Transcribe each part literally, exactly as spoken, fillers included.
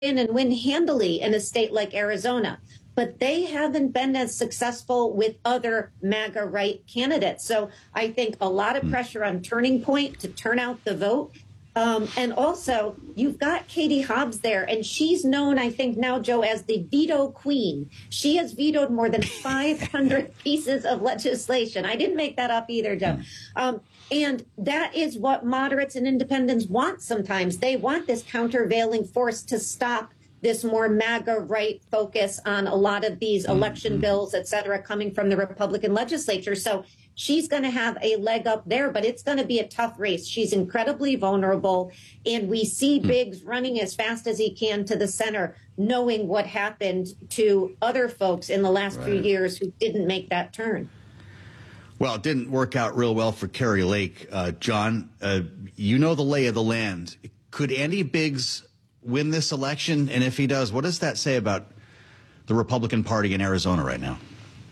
in and win handily in a state like Arizona. But they haven't been as successful with other MAGA right candidates. So I think a lot of pressure on Turning Point to turn out the vote. Um, and also, you've got Katie Hobbs there, and she's known, I think now, Joe, as the veto queen. She has vetoed more than five hundred pieces of legislation. I didn't make that up either, Joe. Um, and that is what moderates and independents want sometimes. They want this countervailing force to stop this more MAGA right focus on a lot of these election mm-hmm. bills, et cetera, coming from the Republican legislature. So she's going to have a leg up there, but it's going to be a tough race. She's incredibly vulnerable. And we see mm-hmm. Biggs running as fast as he can to the center, knowing what happened to other folks in the last right. few years who didn't make that turn. Well, it didn't work out real well for Kari Lake. Uh, John, uh, you know the lay of the land. Could Andy Biggs win this election? And if he does, what does that say about the Republican Party in Arizona right now?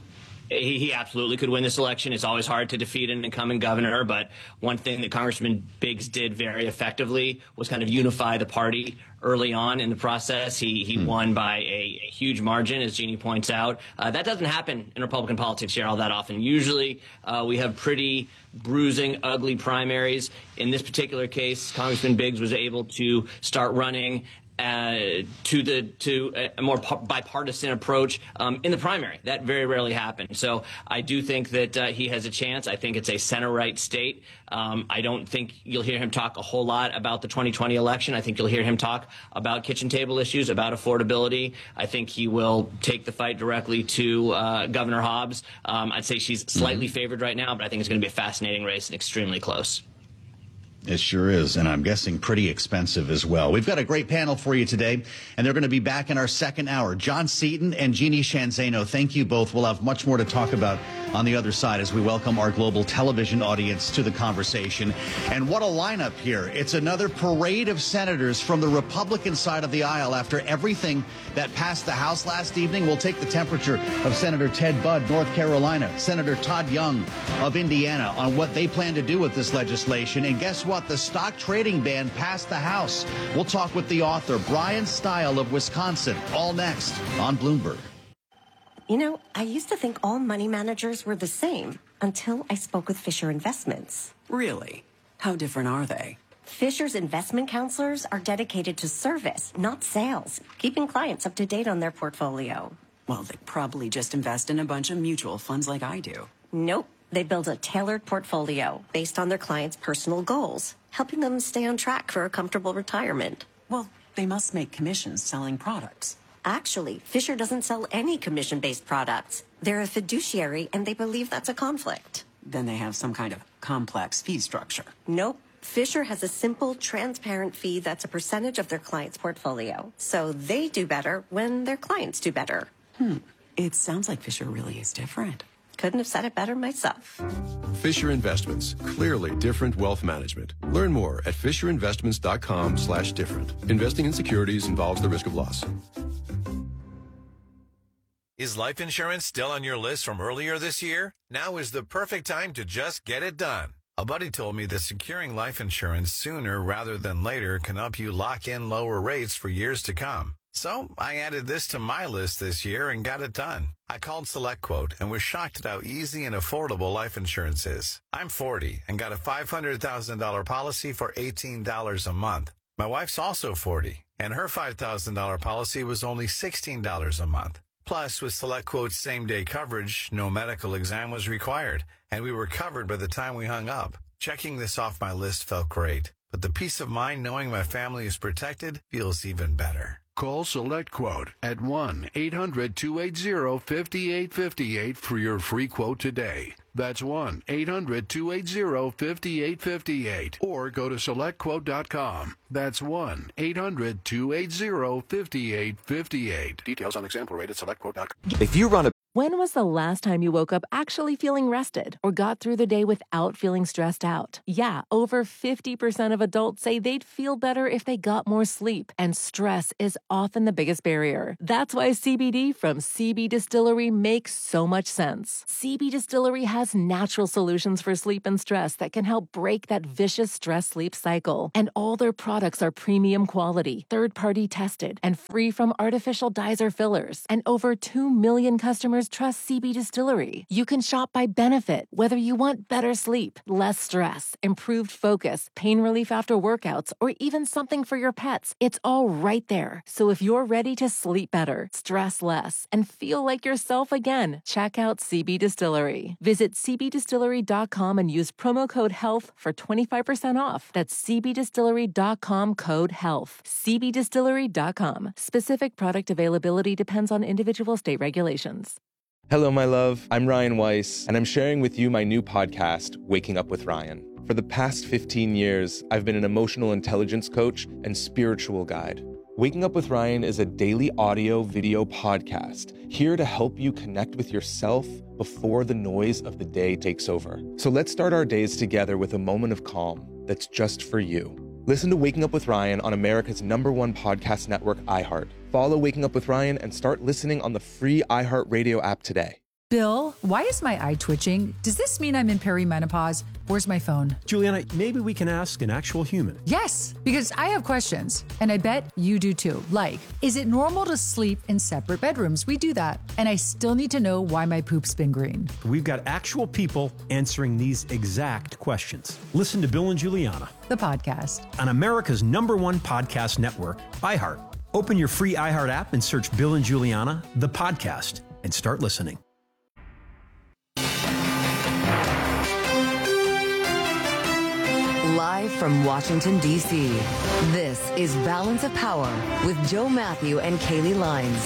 He, he absolutely could win this election. It's always hard to defeat an incumbent governor, but one thing that Congressman Biggs did very effectively was kind of unify the party early on in the process. He he hmm. won by a, a huge margin, as Jeannie points out. Uh, that doesn't happen in Republican politics here all that often. Usually uh, we have pretty bruising, ugly primaries. In this particular case, Congressman Biggs was able to start running Uh, to the to a more bipartisan approach um, in the primary. That very rarely happens. So I do think that uh, he has a chance. I think it's a center-right state. Um, I don't think you'll hear him talk a whole lot about the twenty twenty election. I think you'll hear him talk about kitchen table issues, about affordability. I think he will take the fight directly to uh, Governor Hobbs. Um, I'd say she's slightly mm-hmm. favored right now, but I think it's going to be a fascinating race and extremely close. It sure is, and I'm guessing pretty expensive as well. We've got a great panel for you today, and they're going to be back in our second hour. John Seaton and Jeannie Sheehan Zaino, thank you both. We'll have much more to talk about on the other side as we welcome our global television audience to the conversation. And what a lineup here. It's another parade of senators from the Republican side of the aisle after everything that passed the House last evening. We'll take the temperature of Senator Ted Budd, North Carolina, Senator Todd Young of Indiana on what they plan to do with this legislation. And guess what? The stock trading ban passed the House. We'll talk with the author, Brian Stile of Wisconsin, all next on Bloomberg. You know, I used to think all money managers were the same until I spoke with Fisher Investments. Really? How different are they? Fisher's investment counselors are dedicated to service, not sales, keeping clients up to date on their portfolio. Well, they probably just invest in a bunch of mutual funds like I do. Nope. They build a tailored portfolio based on their clients' personal goals, helping them stay on track for a comfortable retirement. Well, they must make commissions selling products. Actually, Fisher doesn't sell any commission-based products. They're a fiduciary, and they believe that's a conflict. Then they have some kind of complex fee structure. Nope. Fisher has a simple, transparent fee that's a percentage of their client's portfolio. So they do better when their clients do better. Hmm. It sounds like Fisher really is different. Couldn't have said it better myself. Fisher Investments, clearly different wealth management. Learn more at fisher investments dot com slash different. Investing in securities involves the risk of loss. Is life insurance still on your list from earlier this year? Now is the perfect time to just get it done. A buddy told me that securing life insurance sooner rather than later can help you lock in lower rates for years to come. So I added this to my list this year and got it done. I called SelectQuote and was shocked at how easy and affordable life insurance is. I'm forty and got a five hundred thousand dollars policy for eighteen dollars a month. My wife's also forty, and her five thousand dollars policy was only sixteen dollars a month. Plus, with SelectQuote's same-day coverage, no medical exam was required, and we were covered by the time we hung up. Checking this off my list felt great, but the peace of mind knowing my family is protected feels even better. Call SelectQuote at one eight hundred two eight zero five eight five eight for your free quote today. That's one eight hundred two eight zero five eight five eight. Or go to select quote dot com. That's one eight hundred two eight zero five eight five eight. Details on example rate at select quote dot com. If you run a When was the last time you woke up actually feeling rested or got through the day without feeling stressed out? Yeah, over fifty percent of adults say they'd feel better if they got more sleep, and stress is often the biggest barrier. That's why C B D from C B Distillery makes so much sense. C B Distillery has natural solutions for sleep and stress that can help break that vicious stress-sleep cycle. And all their products are premium quality, third-party tested, and free from artificial dyes or fillers. And over two million customers trust C B Distillery. You can shop by benefit, whether you want better sleep, less stress, improved focus, pain relief after workouts, or even something for your pets. It's all right there. So if you're ready to sleep better, stress less, and feel like yourself again, check out C B Distillery. Visit c b distillery dot com and use promo code HEALTH for twenty-five percent off. That's c b distillery dot com code HEALTH. c b distillery dot com. Specific product availability depends on individual state regulations. Hello, my love. I'm Ryan Weiss, and I'm sharing with you my new podcast, Waking Up with Ryan. For the past fifteen years, I've been an emotional intelligence coach and spiritual guide. Waking Up with Ryan is a daily audio video podcast here to help you connect with yourself before the noise of the day takes over. So let's start our days together with a moment of calm that's just for you. Listen to Waking Up with Ryan on America's number one podcast network, iHeart. Follow Waking Up with Ryan and start listening on the free iHeartRadio app today. Bill, why is my eye twitching? Does this mean I'm in perimenopause? Where's my phone? Juliana, maybe we can ask an actual human. Yes, because I have questions, and I bet you do too. Like, is it normal to sleep in separate bedrooms? We do that. And I still need to know why my poop's been green. We've got actual people answering these exact questions. Listen to Bill and Juliana, the podcast, on America's number one podcast network, iHeart. Open your free iHeart app and search Bill and Juliana, the podcast, and start listening. Live from Washington, D C, this is Balance of Power with Joe Matthew and Kaylee Lines.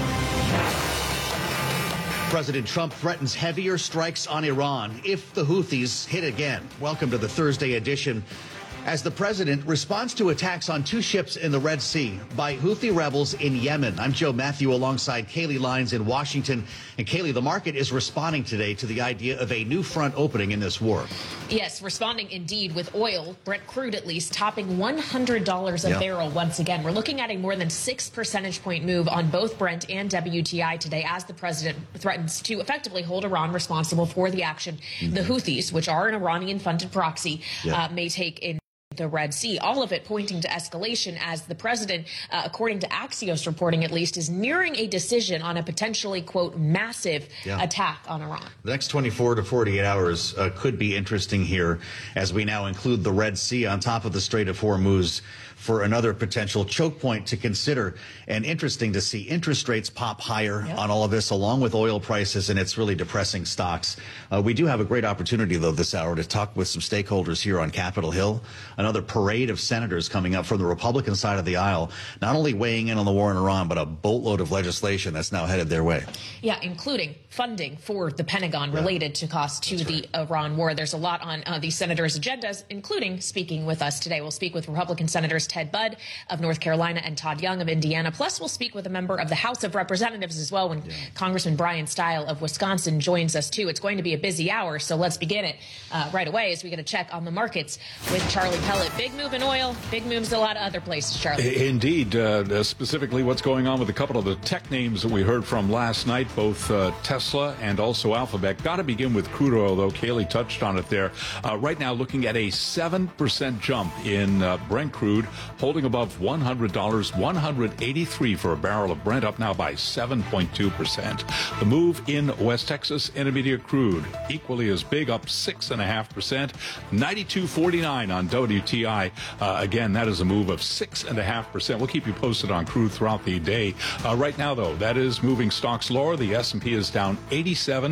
President Trump threatens heavier strikes on Iran if the Houthis hit again. Welcome to the Thursday edition. As the president responds to attacks on two ships in the Red Sea by Houthi rebels in Yemen. I'm Joe Matthew alongside Kaylee Lines in Washington. And Kaylee, the market is responding today to the idea of a new front opening in this war. Yes, responding indeed, with oil, Brent crude at least, topping one hundred dollars a yeah. barrel once again. We're looking at a more than six percentage point move on both Brent and W T I today as the president threatens to effectively hold Iran responsible for the action mm-hmm. the Houthis, which are an Iranian-funded proxy, yeah. uh, may take in the Red Sea. All of it pointing to escalation as the president, uh, according to Axios reporting at least, is nearing a decision on a potentially, quote, massive yeah. attack on Iran. The next twenty-four to forty-eight hours uh, could be interesting here as we now include the Red Sea on top of the Strait of Hormuz for another potential choke point to consider. And interesting to see interest rates pop higher yep. on all of this, along with oil prices, and it's really depressing stocks. Uh, we do have a great opportunity, though, this hour to talk with some stakeholders here on Capitol Hill. Another parade of senators coming up from the Republican side of the aisle, not only weighing in on the war in Iran, but a boatload of legislation that's now headed their way. Yeah, including funding for the Pentagon yeah. related to costs to that's the right. Iran war. There's a lot on uh, these senators' agendas, including speaking with us today. We'll speak with Republican Senators Ted Budd of North Carolina and Todd Young of Indiana. Plus, we'll speak with a member of the House of Representatives as well when yeah. Congressman Brian Stile of Wisconsin joins us, too. It's going to be a busy hour, so let's begin it uh, right away as we get a check on the markets with Charlie Pellet. Big move in oil, big moves a lot of other places, Charlie. Indeed. Uh, specifically, what's going on with a couple of the tech names that we heard from last night, both uh, Tesla and also Alphabet. Got to begin with crude oil, though. Kaylee touched on it there. Uh, right now, looking at a seven percent jump in uh, Brent crude, holding above one hundred dollars, one hundred eighty-three for a barrel of Brent, up now by seven point two percent. The move in West Texas Intermediate crude, equally as big, up six point five percent, ninety-two forty-nine on W T I. Uh, again, that is a move of six point five percent. We'll keep you posted on crude throughout the day. Uh, right now, though, that is moving stocks lower. The S and P is down eighty-seven,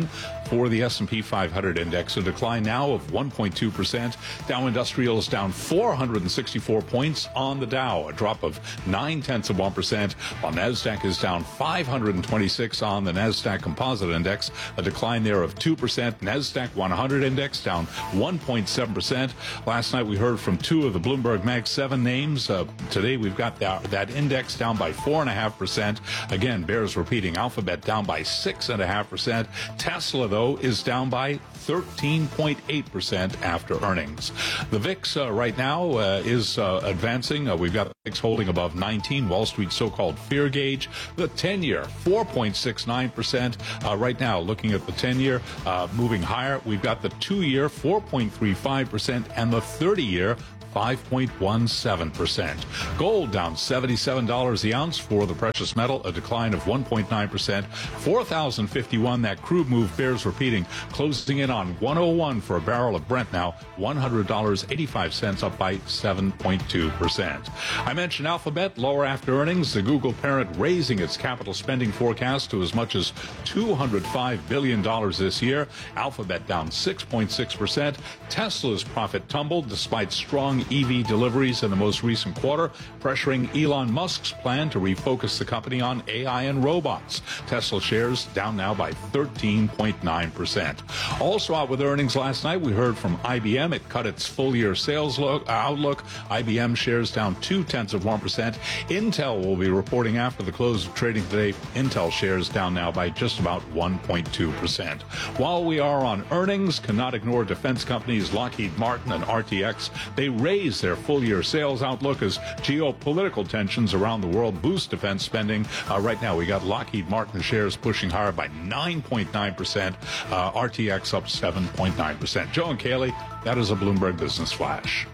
For the S and P five hundred index, a decline now of one point two percent. Dow Industrial is down four hundred sixty-four points on the Dow, a drop of nine tenths of one percent, while NASDAQ is down five hundred twenty-six on the NASDAQ Composite Index, a decline there of two percent. NASDAQ one hundred index down one point seven percent. Last night we heard from two of the Bloomberg Mag seven names. Uh, today we've got that, that index down by four point five percent. Again, bears repeating. Alphabet down by six point five percent. Tesla, though, is down by thirteen point eight percent after earnings. The V I X uh, right now uh, is uh, advancing. Uh, we've got the V I X holding above nineteen, Wall Street's so-called fear gauge. The ten-year, four point six nine percent. Uh, right now, looking at the ten-year, uh, moving higher. We've got the two-year, four point three five percent, and the thirty-year, five point one seven percent. Gold down seventy-seven dollars the ounce for the precious metal, a decline of one point nine percent. four thousand fifty-one, that crude move bears repeating, closing in on one oh one for a barrel of Brent now, one hundred dollars and eighty-five cents, up by seven point two percent. I mentioned Alphabet, lower after earnings. The Google parent raising its capital spending forecast to as much as two hundred five billion dollars this year. Alphabet down six point six percent. Tesla's profit tumbled despite strong E V deliveries in the most recent quarter, pressuring Elon Musk's plan to refocus the company on A I and robots. Tesla shares down now by thirteen point nine percent. Also out with earnings last night, we heard from I B M. It cut its full-year sales look, outlook. I B M shares down two-tenths of one percent. Intel will be reporting after the close of trading today. Intel shares down now by just about one point two percent. While we are on earnings, cannot ignore defense companies Lockheed Martin and R T X. They raised their full-year sales outlook as geopolitical tensions around the world boost defense spending. Uh, right now, we got Lockheed Martin shares pushing higher by nine point nine percent, uh, R T X up seven point nine percent. Joe and Kaylee, that is a Bloomberg Business Flash.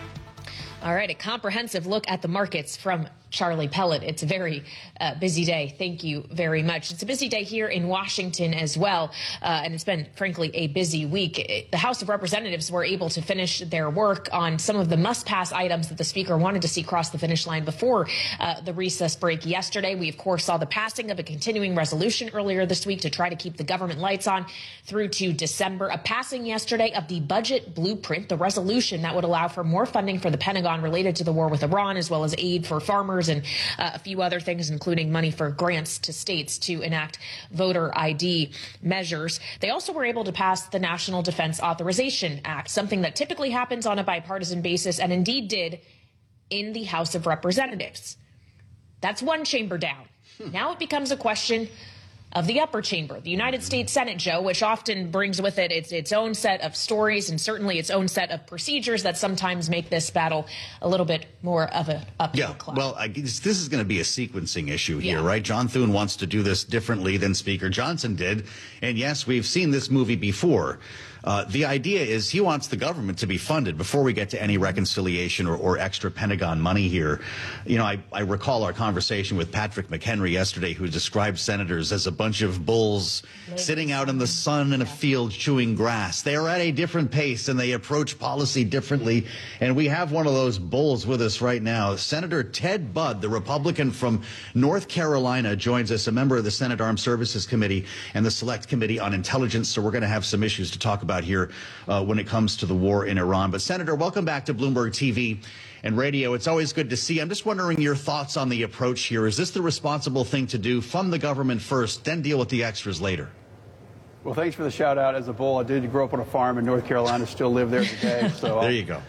All right, a comprehensive look at the markets from Charlie Pellet. It's a very uh, busy day. Thank you very much. It's a busy day here in Washington as well, uh, and it's been, frankly, a busy week. The House of Representatives were able to finish their work on some of the must-pass items that the Speaker wanted to see cross the finish line before uh, the recess break yesterday. We, of course, saw the passing of a continuing resolution earlier this week to try to keep the government lights on through to December. A passing yesterday of the budget blueprint, the resolution that would allow for more funding for the Pentagon related to the war with Iran, as well as aid for farmers and uh, a few other things, including money for grants to states to enact voter I D measures. They also were able to pass the National Defense Authorization Act, something that typically happens on a bipartisan basis and indeed did in the House of Representatives. That's one chamber down. Hmm. Now it becomes a question of the upper chamber, the United States Senate, Joe, which often brings with it its, its own set of stories and certainly its own set of procedures that sometimes make this battle a little bit more of a uphill yeah, climb. Well, I guess this is going to be a sequencing issue here, yeah. right? John Thune wants to do this differently than Speaker Johnson did. And yes, we've seen this movie before. Uh, the idea is he wants the government to be funded before we get to any reconciliation or, or extra Pentagon money here. You know, I, I recall our conversation with Patrick McHenry yesterday, who described senators as a bunch of bulls Ladies. sitting out in the sun in a field chewing grass. They are at a different pace and they approach policy differently. And we have one of those bulls with us right now. Senator Ted Budd, the Republican from North Carolina, joins us, a member of the Senate Armed Services Committee and the Select Committee on Intelligence. So we're going to have some issues to talk about about here uh, when it comes to the war in Iran. But Senator, welcome back to Bloomberg T V and radio. It's always good to see. I'm just wondering your thoughts on the approach here. Is this the responsible thing to do? Fund the government first, then deal with the extras later? Well, thanks for the shout out. As a bull, I did grow up on a farm in North Carolina, still live there today. So there you go.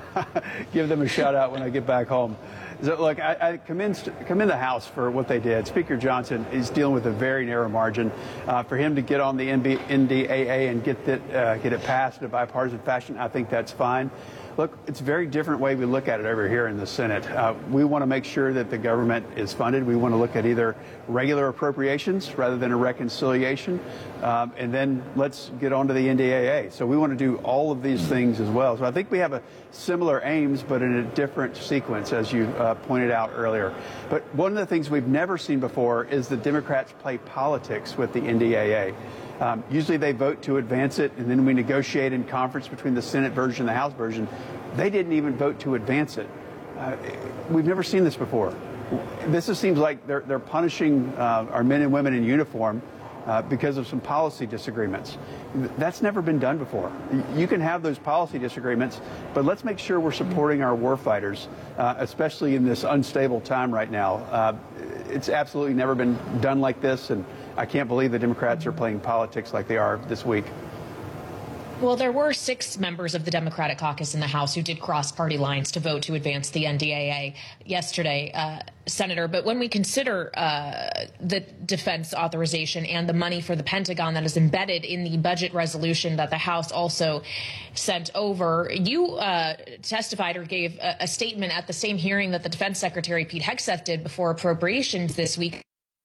Give them a shout out when I get back home. So, look, I, I commend, commend the House for what they did. Speaker Johnson is dealing with a very narrow margin. Uh, for him to get on the N D A A and get, that, uh, get it passed in a bipartisan fashion, I think that's fine. Look, it's a very different way we look at it over here in the Senate. Uh, we want to make sure that the government is funded. We want to look at either regular appropriations rather than a reconciliation. Um, and then let's get on to the N D A A. So we want to do all of these things as well. So I think we have a similar aims, but in a different sequence, as you uh, pointed out earlier. But one of the things we've never seen before is the Democrats play politics with the N D A A. Um, usually they vote to advance it, and then we negotiate in conference between the Senate version and the House version. They didn't even vote to advance it. Uh, we've never seen this before. This just seems like they're, they're punishing uh, our men and women in uniform uh, because of some policy disagreements. That's never been done before. You can have those policy disagreements, but let's make sure we're supporting our warfighters, uh, especially in this unstable time right now. Uh, it's absolutely never been done like this, and I can't believe the Democrats are playing politics like they are this week. Well, there were six members of the Democratic caucus in the House who did cross party lines to vote to advance the N D A A yesterday, uh, Senator. But when we consider uh, the defense authorization and the money for the Pentagon that is embedded in the budget resolution that the House also sent over, you uh, testified or gave a, a statement at the same hearing that the Defense Secretary Pete Hegseth did before appropriations this week.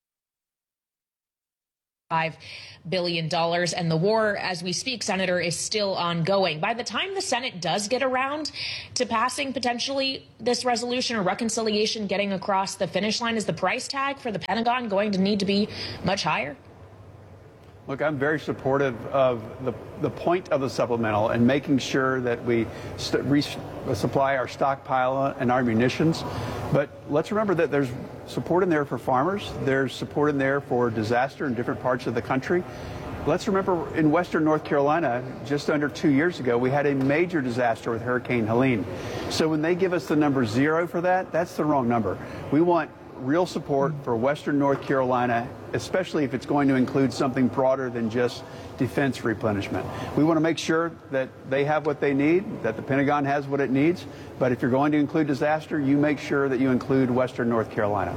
Five billion dollars, and the war, as we speak, Senator, is still ongoing. By the time the Senate does get around to passing potentially this resolution or reconciliation getting across the finish line, is the price tag for the Pentagon going to need to be much higher? Look, I'm very supportive of the, the point of the supplemental and making sure that we st- resupply our stockpile and our munitions. But let's remember that there's support in there for farmers. There's support in there for disaster in different parts of the country. Let's remember in western North Carolina, just under two years ago, we had a major disaster with Hurricane Helene. So when they give us the number zero for that, that's the wrong number. We want real support for western North Carolina, especially if it's going to include something broader than just defense replenishment. We want to make sure that they have what they need, that the Pentagon has what it needs. But if you're going to include disaster, you make sure that you include western North Carolina.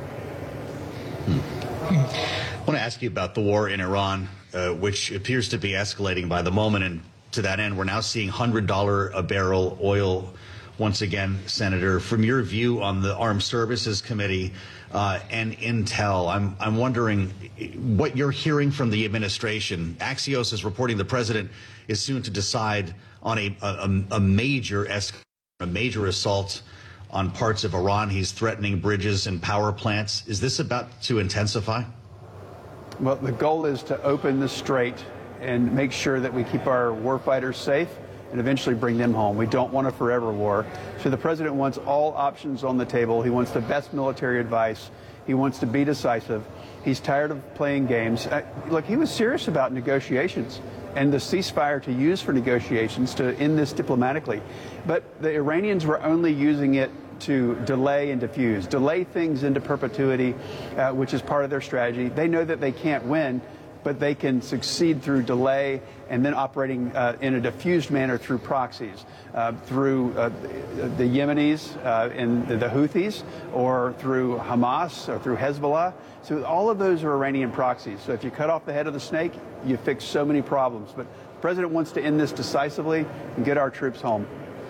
Hmm. I want to ask you about the war in Iran, uh, which appears to be escalating by the moment. And to that end, we're now seeing one hundred dollars a barrel oil once again. Senator, from your view on the Armed Services Committee uh, and Intel, I'm, I'm wondering what you're hearing from the administration. Axios is reporting the president is soon to decide on a, a, a major es- a major assault on parts of Iran. He's threatening bridges and power plants. Is this about to intensify? Well, the goal is to open the strait and make sure that we keep our warfighters safe and eventually bring them home. We don't want a forever war. So the president wants all options on the table. He wants the best military advice. He wants to be decisive. He's tired of playing games. Uh, look, he was serious about negotiations and the ceasefire to use for negotiations to end this diplomatically. But the Iranians were only using it to delay and diffuse, delay things into perpetuity, uh, which is part of their strategy. They know that they can't win, but they can succeed through delay and then operating uh, in a diffused manner through proxies, uh, through uh, the Yemenis uh, and the Houthis, or through Hamas, or through Hezbollah. So all of those are Iranian proxies. So if you cut off the head of the snake, you fix so many problems. But the president wants to end this decisively and get our troops home.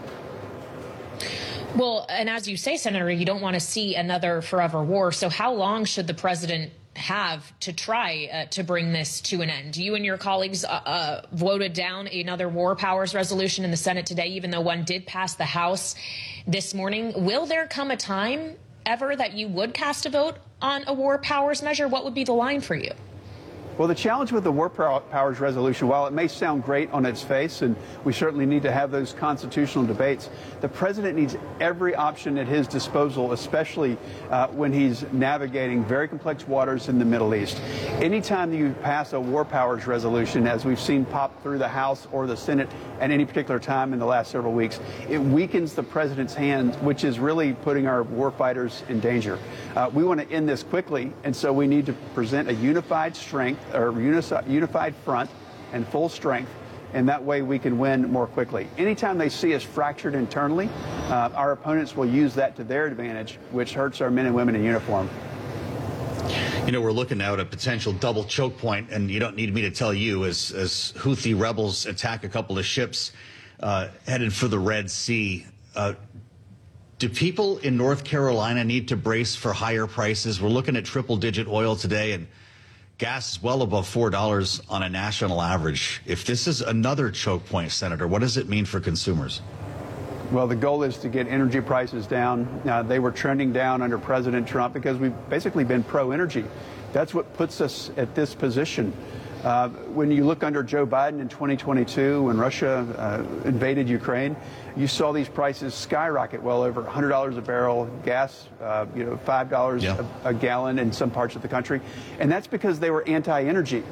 Well, and as you say, Senator, you don't want to see another forever war. So how long should the president have to try uh, to bring this to an end? You and your colleagues uh, uh, voted down another war powers resolution in the Senate today, even though one did pass the House this morning. Will there come a time ever that you would cast a vote on a war powers measure? What would be the line for you? Well, the challenge with the war powers resolution, while it may sound great on its face, and we certainly need to have those constitutional debates, the president needs every option at his disposal, especially uh, when he's navigating very complex waters in the Middle East. Anytime you pass a war powers resolution, as we've seen pop through the House or the Senate at any particular time in the last several weeks, it weakens the president's hand, which is really putting our war fighters in danger. Uh, we want to end this quickly, and so we need to present a unified strength, or unified front and full strength, and that way we can win more quickly. Anytime they see us fractured internally, uh, our opponents will use that to their advantage, which hurts our men and women in uniform. You know, we're looking now at a potential double choke point, and you don't need me to tell you, as, as Houthi rebels attack a couple of ships uh, headed for the Red Sea. Uh, do people in North Carolina need to brace for higher prices? We're looking at triple-digit oil today, and gas is well above four dollars on a national average. If this is another choke point, Senator, what does it mean for consumers? Well, the goal is to get energy prices down. Uh, they were trending down under President Trump because we've basically been pro-energy. That's what puts us at this position. Uh, when you look under Joe Biden in twenty twenty-two, when Russia uh, invaded Ukraine, you saw these prices skyrocket well over one hundred dollars a barrel, gas, uh, you know, five dollars yeah. a, a gallon in some parts of the country. And that's because they were anti-energy.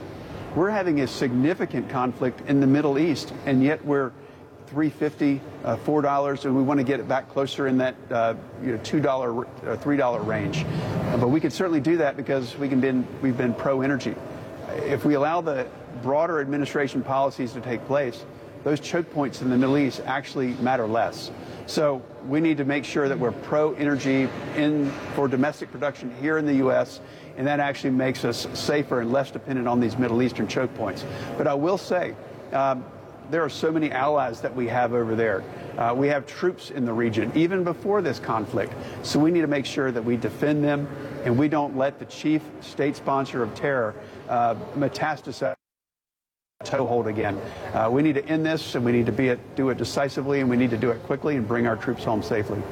We're having a significant conflict in the Middle East, and yet we're three fifty, uh, four dollars, and we want to get it back closer in that uh, you know, two dollar, uh, three dollar range. Uh, but we can certainly do that because we can been, we've been pro-energy. If we allow the broader administration policies to take place, those choke points in the Middle East actually matter less. So we need to make sure that we're pro-energy in for domestic production here in the U S, and that actually makes us safer and less dependent on these Middle Eastern choke points. But I will say, um, there are so many allies that we have over there. Uh, we have troops in the region, even before this conflict. So we need to make sure that we defend them and we don't let the chief state sponsor of terror uh, metastasize toehold again. Uh, we need to end this, and we need to be it, do it decisively, and we need to do it quickly and bring our troops home safely.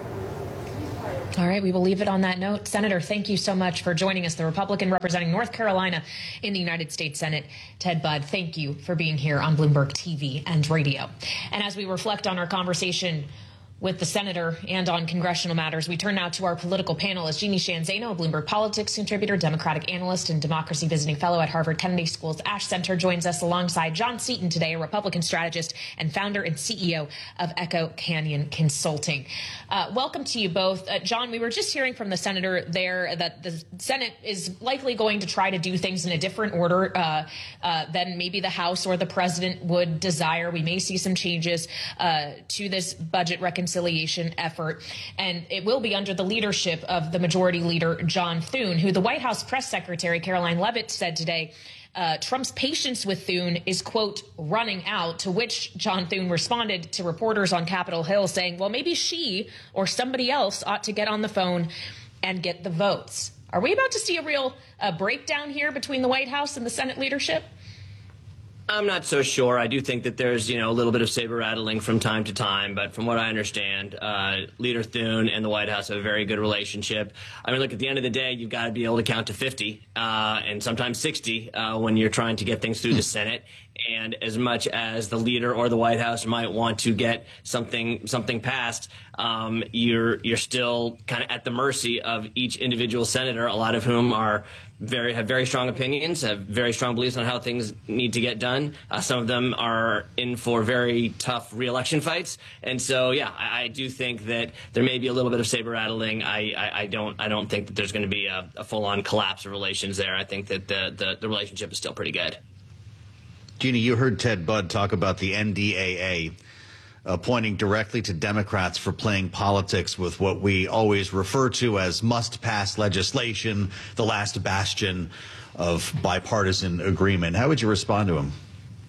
All right, we will leave it on that note. Senator, thank you so much for joining us, the Republican representing North Carolina in the United States Senate. Ted Budd, thank you for being here on Bloomberg T V and radio. And as we reflect on our conversation with the senator and on congressional matters, we turn now to our political panel as Jeannie Sheehan Zaino, a Bloomberg Politics contributor, Democratic analyst, and democracy visiting fellow at Harvard Kennedy School's Ash Center, joins us alongside John Seaton today, a Republican strategist and founder and C E O of Echo Canyon Consulting. Uh, welcome to you both. Uh, John, we were just hearing from the senator there that the Senate is likely going to try to do things in a different order uh, uh, than maybe the House or the president would desire. We may see some changes uh, to this budget reconciliation reconciliation effort, and it will be under the leadership of the Majority Leader John Thune, who the White House press secretary Caroline Leavitt said today uh, Trump's patience with Thune is, quote, running out, to which John Thune responded to reporters on Capitol Hill saying, well, maybe she or somebody else ought to get on the phone and get the votes. Are we about to see a real uh, breakdown here between the White House and the Senate leadership? I'm not so sure. I do think that there's, you know, a little bit of saber rattling from time to time. But from what I understand, uh, Leader Thune and the White House have a very good relationship. I mean, look, at the end of the day, you've got to be able to count to fifty uh, and sometimes sixty uh, when you're trying to get things through the Senate. And as much as the leader or the White House might want to get something something passed, um, you're you're still kind of at the mercy of each individual senator, a lot of whom are very have very strong opinions, have very strong beliefs on how things need to get done. Uh, some of them are in for very tough re-election fights, and so yeah, I, I do think that there may be a little bit of saber rattling. I, I, I don't I don't think that there's going to be a, a full-on collapse of relations there. I think that the, the the relationship is still pretty good. Jeannie, you heard Ted Budd talk about the N D A A, uh, pointing directly to Democrats for playing politics with what we always refer to as must-pass legislation, the last bastion of bipartisan agreement. How would you respond to him?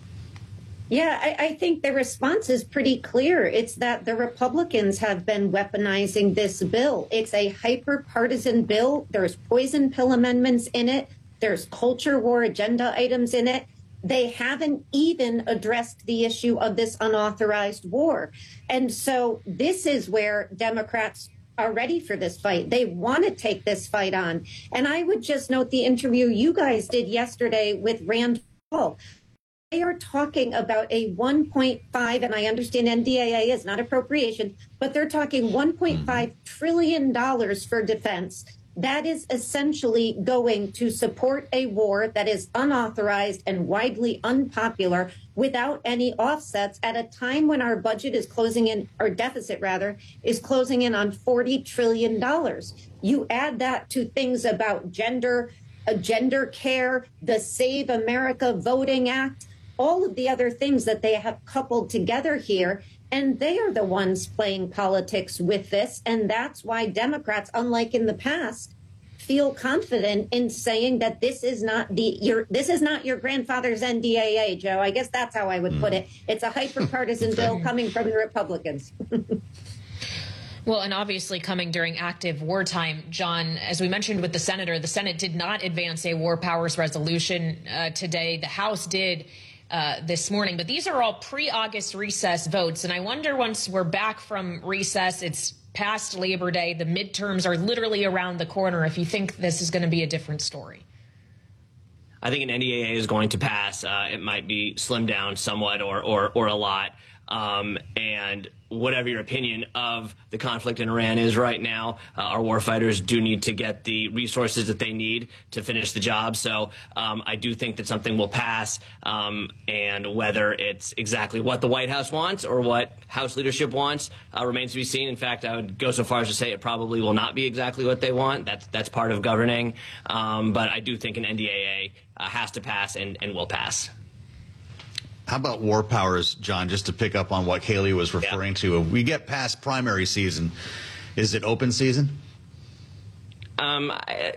Yeah, I, I think the response is pretty clear. It's that the Republicans have been weaponizing this bill. It's a hyper-partisan bill. There's poison pill amendments in it. There's culture war agenda items in it. They haven't even addressed the issue of this unauthorized war. And so this is where Democrats are ready for this fight. They want to take this fight on. And I would just note the interview you guys did yesterday with Rand Paul. They are talking about a one point five, and I understand N D A A is not appropriation, but they're talking one point five trillion dollars for defense. That is essentially going to support a war that is unauthorized and widely unpopular without any offsets at a time when our budget is closing in, or deficit rather, is closing in on forty trillion dollars. You add that to things about gender, uh, gender care, the Save America Voting Act, all of the other things that they have coupled together here. And they are the ones playing politics with this. And that's why Democrats, unlike in the past, feel confident in saying that this is not the your this is not your grandfather's N D A A, Joe. I guess that's how I would mm. put it. It's a hyper-partisan bill coming from the Republicans. Well, and obviously coming during active wartime, John, as we mentioned with the senator, the Senate did not advance a war powers resolution uh, today. The House did Uh, this morning. But these are all pre-August recess votes. And I wonder, once we're back from recess, it's past Labor Day, the midterms are literally around the corner, if you think this is going to be a different story. I think an N D A A is going to pass. Uh, it might be slimmed down somewhat or, or, or a lot. Um, and whatever your opinion of the conflict in Iran is right now, uh, our warfighters do need to get the resources that they need to finish the job. So um, I do think that something will pass, um, and whether it's exactly what the White House wants or what House leadership wants uh, remains to be seen. In fact, I would go so far as to say it probably will not be exactly what they want. That's that's part of governing. Um, but I do think an N D A A uh, has to pass and, and will pass. How about war powers, John, just to pick up on what Haley was referring yeah. to? If we get past primary season, is it open season? Um, I,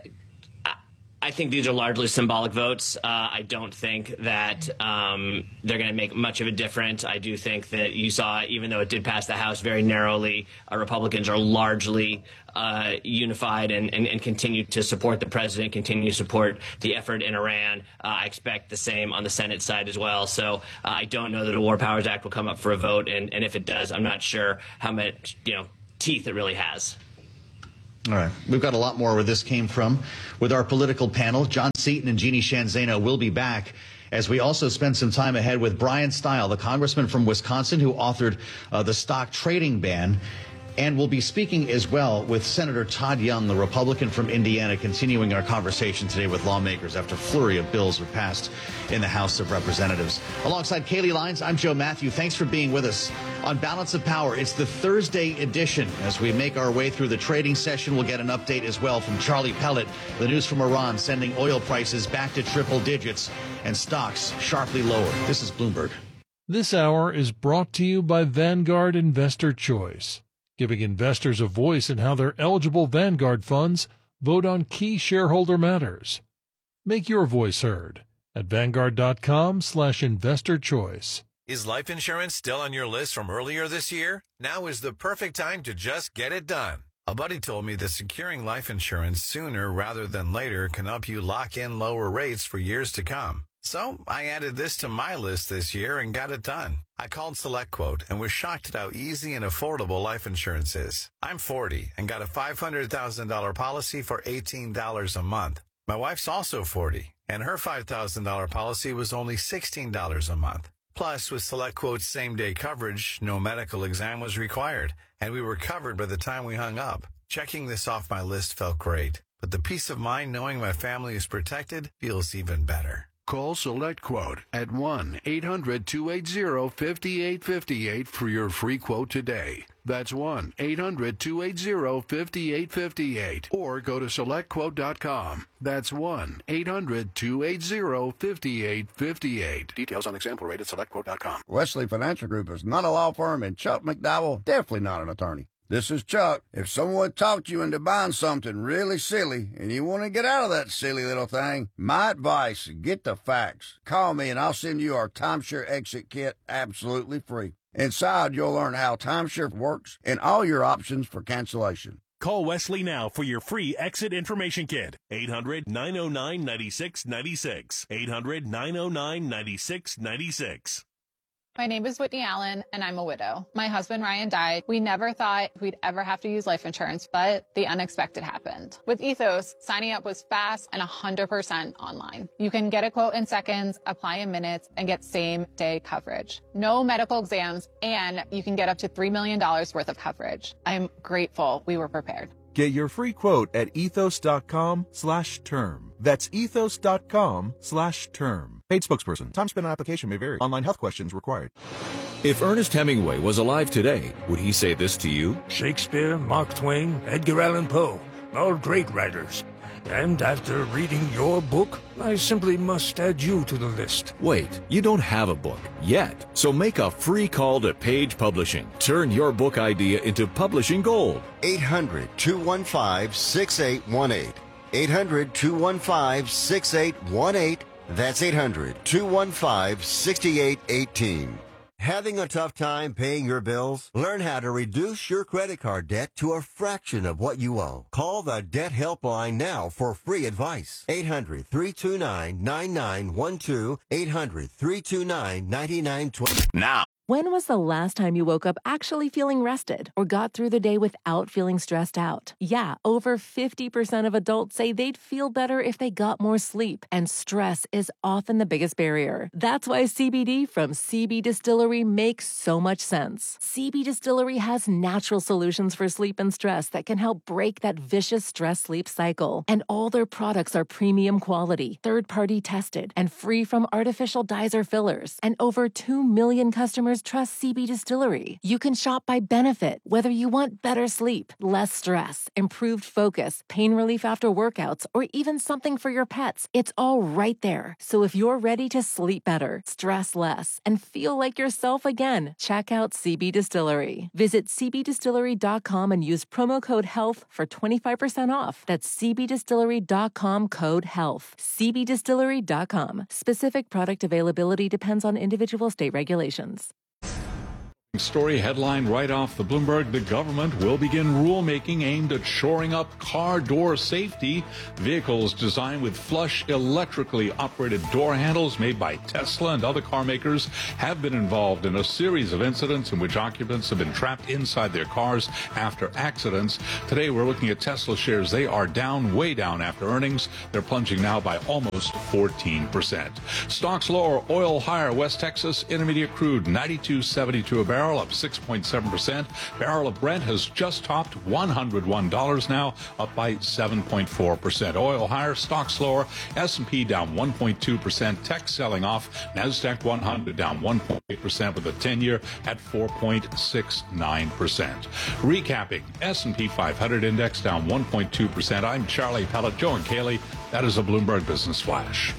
I think these are largely symbolic votes. Uh, I don't think that um, they're going to make much of a difference. I do think that you saw, even though it did pass the House very narrowly, uh, Republicans are largely uh, unified and, and, and continue to support the president, continue to support the effort in Iran. Uh, I expect the same on the Senate side as well. So uh, I don't know that a War Powers Act will come up for a vote. And, and if it does, I'm not sure how much, you know, teeth it really has. All right. We've got a lot more where this came from with our political panel. John Seaton and Jeannie Sheehan Zaino will be back as we also spend some time ahead with Brian Stile, the congressman from Wisconsin who authored uh, the stock trading ban. And we'll be speaking as well with Senator Todd Young, the Republican from Indiana, continuing our conversation today with lawmakers after a flurry of bills were passed in the House of Representatives. Alongside Kaylee Lyons, I'm Joe Matthew. Thanks for being with us on Balance of Power. It's the Thursday edition. As we make our way through the trading session, we'll get an update as well from Charlie Pellet. The news from Iran sending oil prices back to triple digits and stocks sharply lower. This is Bloomberg. This hour is brought to you by Vanguard Investor Choice, giving investors a voice in how their eligible Vanguard funds vote on key shareholder matters. Make your voice heard at Vanguard.com slash investor choice. Is life insurance still on your list from earlier this year? Now is the perfect time to just get it done. A buddy told me that securing life insurance sooner rather than later can help you lock in lower rates for years to come. So I added this to my list this year and got it done. I called SelectQuote and was shocked at how easy and affordable life insurance is. I'm forty and got a five hundred thousand dollars policy for eighteen dollars a month. My wife's also forty, and her five thousand dollars policy was only sixteen dollars a month. Plus, with SelectQuote's same-day coverage, no medical exam was required, and we were covered by the time we hung up. Checking this off my list felt great, but the peace of mind knowing my family is protected feels even better. Call SelectQuote at one eight hundred two eight zero five eight five eight for your free quote today. That's one eight hundred two eight zero five eight five eight. Or go to select quote dot com. That's one eight hundred two eight zero five eight five eight. Details on example rate at select quote dot com. Wesley Financial Group is not a law firm, and Chuck McDowell definitely not an attorney. This is Chuck. If someone talked you into buying something really silly and you want to get out of that silly little thing, my advice, get the facts. Call me and I'll send you our timeshare exit kit absolutely free. Inside, you'll learn how timeshare works and all your options for cancellation. Call Wesley now for your free exit information kit. eight hundred nine oh nine nine six nine six. eight hundred nine oh nine nine six nine six. My name is Whitney Allen, and I'm a widow. My husband, Ryan, died. We never thought we'd ever have to use life insurance, but the unexpected happened. With Ethos, signing up was fast and one hundred percent online. You can get a quote in seconds, apply in minutes, and get same-day coverage. No medical exams, and you can get up to three million dollars worth of coverage. I'm grateful we were prepared. Get your free quote at ethos.com slash term. That's ethos.com slash term. Paid spokesperson. Time spent on application may vary. Online health questions required. If Ernest Hemingway was alive today, would he say this to you? Shakespeare, Mark Twain, Edgar Allan Poe, all great writers. And after reading your book, I simply must add you to the list. Wait, you don't have a book yet. So make a free call to Page Publishing. Turn your book idea into publishing gold. eight hundred two one five six eight one eight. eight hundred two one five six eight one eight. That's eight hundred two one five six eight one eight. Having a tough time paying your bills? Learn how to reduce your credit card debt to a fraction of what you owe. Call the Debt Helpline now for free advice. eight hundred three two nine nine nine one two. eight hundred three two nine nine nine two zero. Now, When was the last time you woke up actually feeling rested or got through the day without feeling stressed out? Yeah, over fifty percent of adults say they'd feel better if they got more sleep, and stress is often the biggest barrier. That's why C B D from C B Distillery makes so much sense. C B Distillery has natural solutions for sleep and stress that can help break that vicious stress-sleep cycle. And all their products are premium quality, third-party tested, and free from artificial dyes or fillers. And over two million customers trust C B Distillery. You can shop by benefit, whether you want better sleep, less stress, improved focus, pain relief after workouts, or even something for your pets. It's all right there. So if you're ready to sleep better, stress less, and feel like yourself again, check out C B Distillery. Visit c b distillery dot com and use promo code HEALTH for twenty-five percent off. That's c b distillery dot com code HEALTH. c b distillery dot com. Specific product availability depends on individual state regulations. Story headline right off the Bloomberg: the government will begin rulemaking aimed at shoring up car door safety. Vehicles designed with flush electrically operated door handles made by Tesla and other car makers have been involved in a series of incidents in which occupants have been trapped inside their cars after accidents. Today we're looking at Tesla shares. They are down, way down after earnings. They're plunging now by almost fourteen percent. Stocks lower, oil higher. West Texas Intermediate crude ninety-two seventy-two a barrel, up six point seven percent. Barrel of Brent has just topped one hundred one dollars now, up by seven point four percent. Oil higher, stocks lower. S and P down one point two percent. Tech selling off. NASDAQ one hundred down one point eight percent with a ten-year at four point six nine percent. Recapping, S and P five hundred index down one point two percent. I'm Charlie Pellet. Joe and Kaylee, that is a Bloomberg Business Flash.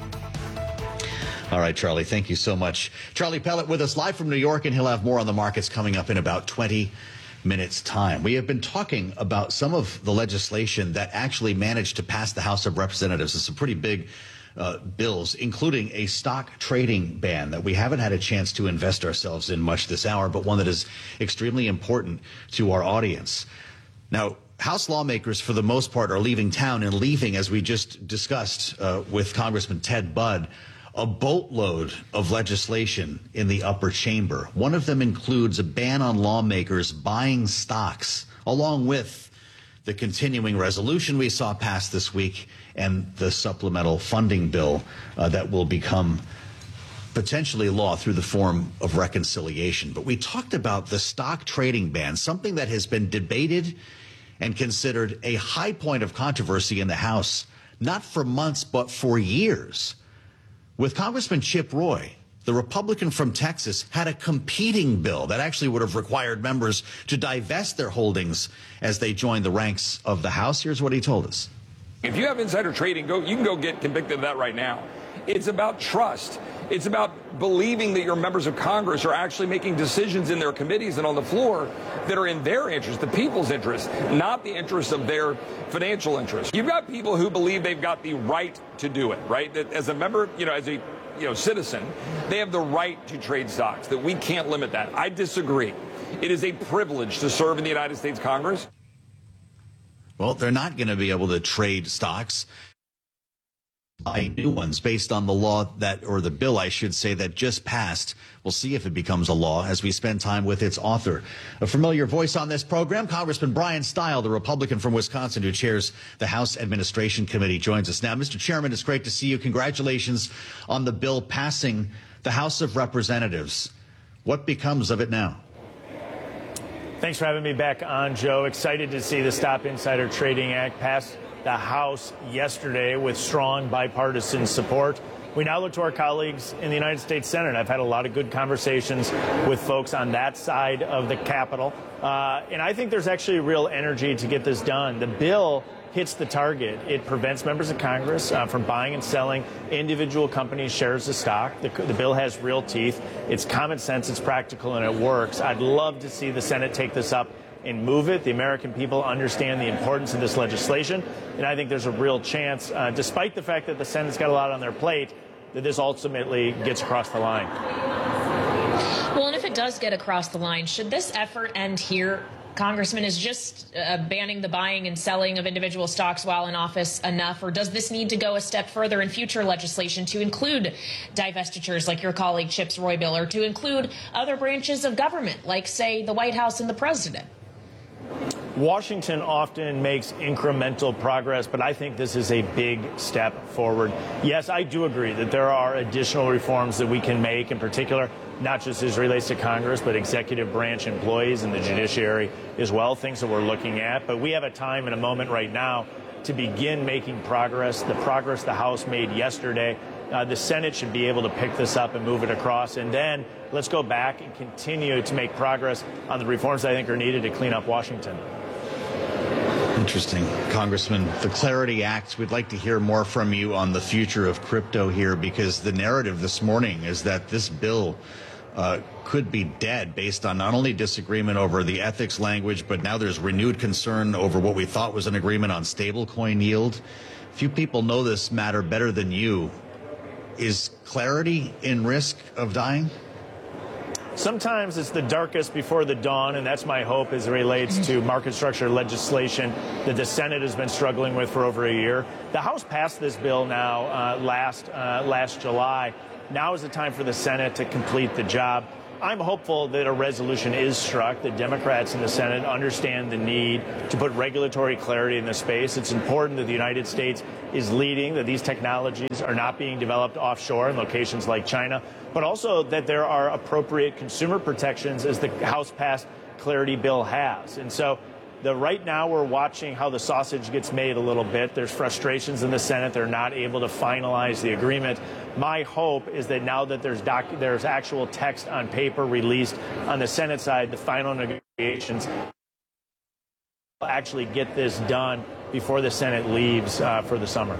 All right, Charlie, thank you so much. Charlie Pellet with us live from New York, and he'll have more on the markets coming up in about twenty minutes' time. We have been talking about some of the legislation that actually managed to pass the House of Representatives. It's some pretty big uh, bills, including a stock trading ban that we haven't had a chance to invest ourselves in much this hour, but one that is extremely important to our audience. Now, House lawmakers, for the most part, are leaving town and leaving, as we just discussed uh, with Congressman Ted Budd, a boatload of legislation in the upper chamber. One of them includes a ban on lawmakers buying stocks, along with the continuing resolution we saw passed this week and the supplemental funding bill uh, that will become potentially law through the form of reconciliation. But we talked about the stock trading ban, something that has been debated and considered a high point of controversy in the House, not for months, but for years. With Congressman Chip Roy, the Republican from Texas, had a competing bill that actually would have required members to divest their holdings as they joined the ranks of the House. Here's what he told us. If you have insider trading, go, you can go get convicted of that right now. It's about trust. It's about believing that your members of Congress are actually making decisions in their committees and on the floor that are in their interest, the people's interest, not the interest of their financial interest. You've got people who believe they've got the right to do it, right? That as a member, you know, as a you know citizen, they have the right to trade stocks, that we can't limit that. I disagree. It is a privilege to serve in the United States Congress. Well, they're not going to be able to trade stocks, buy new ones based on the law that, or the bill, I should say, that just passed. We'll see if it becomes a law as we spend time with its author. A familiar voice on this program, Congressman Brian Stile, the Republican from Wisconsin who chairs the House Administration Committee, joins us now. Mister Chairman, it's great to see you. Congratulations on the bill passing the House of Representatives. What becomes of it now? Thanks for having me back on, Joe. Excited to see the Stop Insider Trading Act pass the House yesterday with strong bipartisan support. We now look to our colleagues in the United States Senate. I've had a lot of good conversations with folks on that side of the Capitol, uh, and I think there's actually real energy to get this done. The bill hits the target. It prevents members of Congress uh, from buying and selling individual companies' shares of stock. The, the bill has real teeth. It's common sense, it's practical, and it works. I'd love to see the Senate take this up and move it. The American people understand the importance of this legislation, and I think there's a real chance, uh, despite the fact that the Senate's got a lot on their plate, that this ultimately gets across the line. Well, and if it does get across the line, should this effort end here? Congressman, is just uh, banning the buying and selling of individual stocks while in office enough, or does this need to go a step further in future legislation to include divestitures like your colleague Chip's Roy bill, or to include other branches of government like, say, the White House and the president? Washington often makes incremental progress, but I think this is a big step forward. Yes, I do agree that there are additional reforms that we can make, in particular, not just as relates to Congress, but executive branch employees and the judiciary as well, things that we're looking at. But we have a time and a moment right now to begin making progress. The progress the House made yesterday, uh, the Senate should be able to pick this up and move it across. And then let's go back and continue to make progress on the reforms I think are needed to clean up Washington. Interesting. Congressman, the Clarity Act, we'd like to hear more from you on the future of crypto here, because the narrative this morning is that this bill uh, could be dead based on not only disagreement over the ethics language, but now there's renewed concern over what we thought was an agreement on stablecoin yield. Few people know this matter better than you. Is Clarity in risk of dying? Sometimes it's the darkest before the dawn, and that's my hope as it relates to market structure legislation that the Senate has been struggling with for over a year. The House passed this bill now uh, last uh, last July. Now is the time for the Senate to complete the job. I'm hopeful that a resolution is struck, that Democrats in the Senate understand the need to put regulatory clarity in the space. It's important that the United States is leading, that these technologies are not being developed offshore in locations like China, but also that there are appropriate consumer protections as the House passed Clarity bill has. And so the right now we're watching how the sausage gets made a little bit. There's frustrations in the Senate. They're not able to finalize the agreement. My hope is that now that there's doc there's actual text on paper released on the Senate side, the final negotiations will actually get this done before the Senate leaves uh, for the summer.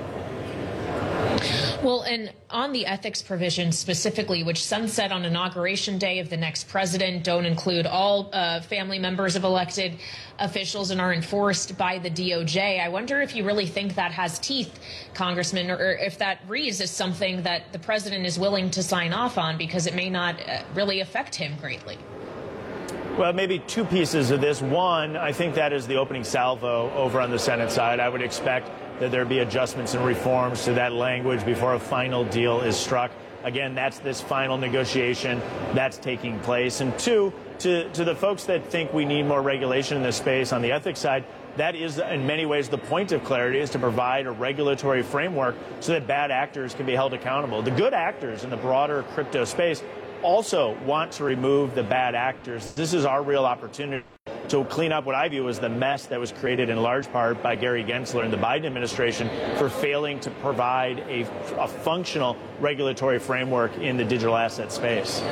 Well, and on the ethics provisions specifically, which sunset on inauguration day of the next president, don't include all uh, family members of elected officials and are enforced by the D O J, I wonder if you really think that has teeth, Congressman, or, or if that reads as something that the president is willing to sign off on, because it may not uh, really affect him greatly. Well, maybe two pieces of this. One, I think that is the opening salvo over on the Senate side. I would expect that there be adjustments and reforms to that language before a final deal is struck. Again, that's this final negotiation that's taking place. And two, to, to the folks that think we need more regulation in this space on the ethics side, that is in many ways the point of Clarity, is to provide a regulatory framework so that bad actors can be held accountable. The good actors in the broader crypto space also want to remove the bad actors. This is our real opportunity to clean up what I view as the mess that was created in large part by Gary Gensler and the Biden administration for failing to provide a, a functional regulatory framework in the digital asset space.